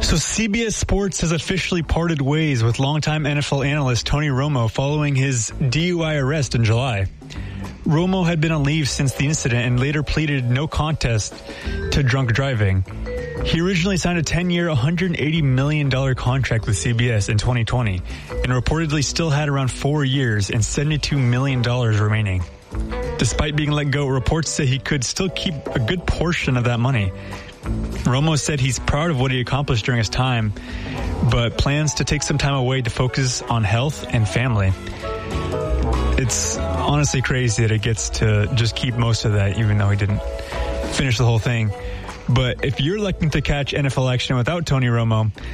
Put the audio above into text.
So CBS Sports has officially parted ways with longtime NFL analyst Tony Romo following his DUI arrest in July. Romo had been on leave since the incident and later pleaded no contest to drunk driving. He originally signed a 10-year, $180 million contract with CBS in 2020 and reportedly still had around 4 years and $72 million remaining. Despite being let go, reports say he could still keep a good portion of that money. Romo said he's proud of what he accomplished during his time, but plans to take some time away to focus on health and family. It's honestly crazy that it gets to just keep most of that, even though he didn't finish the whole thing. But if you're looking to catch NFL action without Tony Romo,